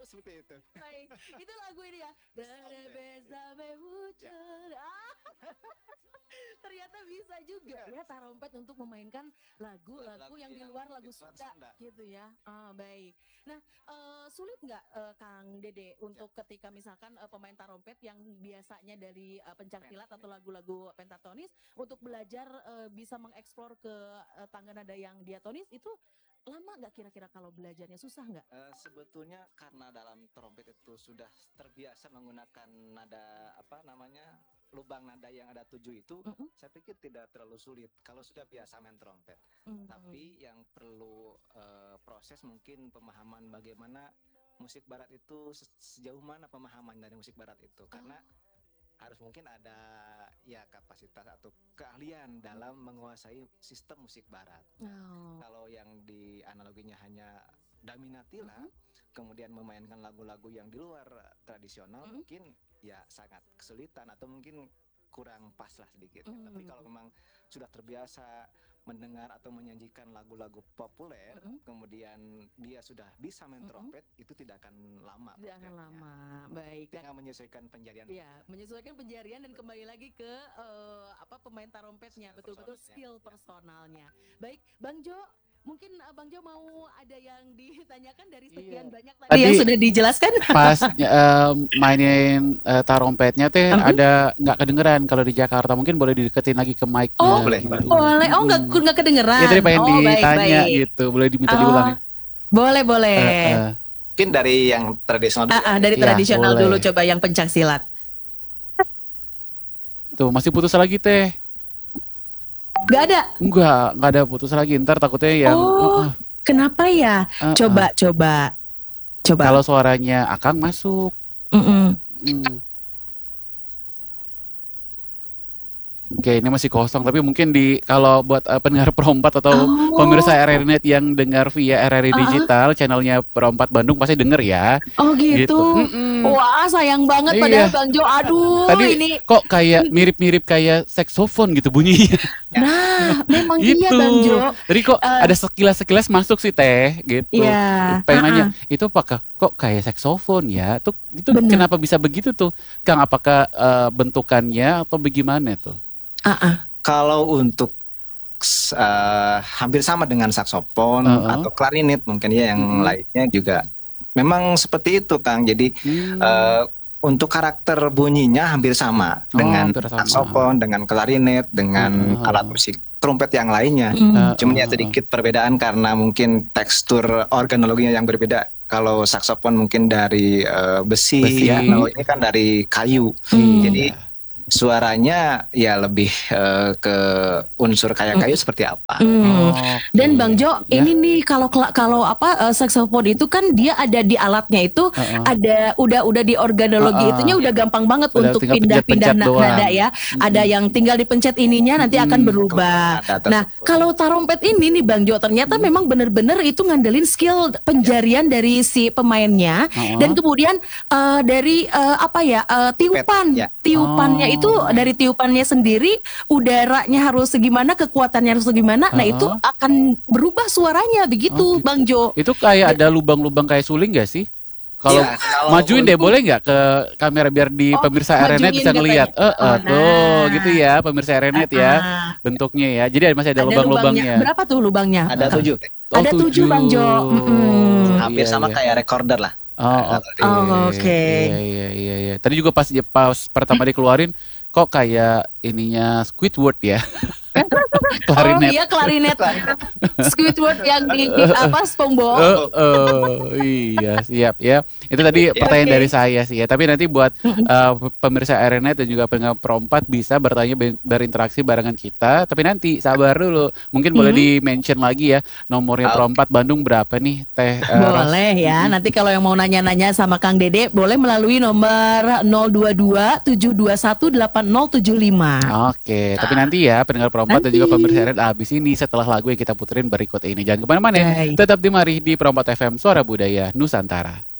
seperti itu. Baik, itu lagu ini ya. Dari Besame Hujan. Ternyata bisa juga ya tarompet untuk memainkan lagu-lagu yang di luar lagu Sunda gitu ya. Baik. Nah, sulit nggak Kang Dede untuk ketika misalkan pemain tarompet yang biasanya dari pencaksilat atau lagu-lagu pentatonis untuk belajar bisa mengeksplor ke tangga nada yang diatonis itu lama nggak kira-kira kalau belajarnya susah nggak? Sebetulnya karena dalam trompet itu sudah terbiasa menggunakan nada apa namanya lubang nada yang ada 7 itu, saya pikir tidak terlalu sulit kalau sudah biasa main trompet. Tapi yang perlu proses mungkin pemahaman bagaimana musik barat itu sejauh mana pemahaman dari musik barat itu, karena harus mungkin ada ya kapasitas atau keahlian dalam menguasai sistem musik barat. Kalau yang di analoginya hanya Daminatila, kemudian memainkan lagu-lagu yang di luar tradisional, mungkin ya sangat kesulitan atau mungkin kurang pas lah sedikit. Tapi kalau memang sudah terbiasa mendengar atau menyanyikan lagu-lagu populer, kemudian dia sudah bisa main trompet, itu tidak akan lama. Tidak akan lama, baik. Tinggal menyesuaikan penjarian. Iya, menyesuaikan penjarian dan kembali lagi ke pemain tarompetnya, betul-betul skill personalnya. Baik, Bang Jo. Mungkin Bang Jo mau ada yang ditanyakan dari sekian banyak tadi yang sudah dijelaskan. Pas mainin tarompetnya teh ada nggak kedengeran kalau di Jakarta, mungkin boleh dideketin lagi ke mic-nya. Oh boleh. Boleh. Oh nggak kedengeran. Ya tadi pengen ditanya baik. gitu, boleh diminta diulangi. Boleh. Mungkin dari yang tradisional dulu. Dari tradisional dulu, coba yang pencak silat. Tuh masih putus lagi teh. Gak ada? Enggak ada putus lagi. Ntar takutnya yang kenapa ya? Coba. Kalau suaranya Akang masuk. Oke, ini masih kosong, tapi mungkin kalau buat pendengar Pro4 atau pemirsa RRI Net yang dengar via RRI Digital, channelnya Pro4 Bandung pasti denger ya. Oh gitu. Wah, sayang banget padahal Bang Jo. Aduh, tadi ini kok kayak mirip-mirip kayak saksofon gitu bunyinya. Nah, memang gitu. Iya Bang Jo. Jadi kok ada sekilas masuk sih teh gitu. Iya. Pengen nanya, itu apakah kok kayak saksofon ya? Itu kenapa bisa begitu tuh? Kang, apakah bentukannya atau bagaimana tuh? Kalau untuk hampir sama dengan saksofon atau klarinet mungkin ya yang lainnya juga memang seperti itu Kang. Jadi untuk karakter bunyinya hampir sama dengan saksofon, dengan klarinet, dengan alat musik trompet yang lainnya. Cuman ya sedikit perbedaan karena mungkin tekstur organologinya yang berbeda. Kalau saksofon mungkin dari besi. Ya, kalau ini kan dari kayu. Jadi suaranya ya lebih ke unsur kayak kayu seperti apa. Dan Bang Jo, ini nih kalau saksofon itu kan dia ada di alatnya itu ada udah di organologi itunya udah gampang banget udah untuk pindah-pindah nada ya. Ada yang tinggal dipencet ininya nanti akan berubah. Nah, kalau tarompet ini nih Bang Jo ternyata memang benar-benar itu ngandelin skill penjarian dari si pemainnya dan kemudian dari tiupannya itu dari tiupannya sendiri udaranya harus segimana, kekuatannya harus segimana. Nah itu akan berubah suaranya begitu Bang Jo. Itu kayak ada lubang-lubang kayak suling gak sih? Kalau majuin deh boleh nggak ke kamera biar di pemirsa RRI bisa ngelihat. Tuh gitu ya pemirsa RRI ya bentuknya ya. Jadi masih ada lubang-lubangnya. Berapa tuh lubangnya? Ada 7. Ada 7 Bang Jo. Hampir sama kayak recorder lah. Oke. Iya. Tadi juga pas pertama dikeluarin kok kayak ininya Squidward ya. Klarinet. Oh iya klarinet. Squidward yang di SpongeBob. Iya siap ya. Itu tadi pertanyaan dari saya sih ya. Tapi nanti buat pemirsa RRI Net dan juga pendengar Pro4 bisa bertanya berinteraksi barengan kita. Tapi nanti sabar dulu. Mungkin boleh di-mention lagi ya nomornya Pro4 Bandung berapa nih Teh? Boleh ya. Nanti kalau yang mau nanya-nanya sama Kang Dede boleh melalui nomor 022 721 8075. Oke, tapi nanti ya pendengar Pro4 dan juga pemirsa RRI habis ini setelah lagu yang kita puterin berikut ini. Jangan kemana-mana ya. Tetap di Mari di Pro4 FM Suara Budaya Nusantara.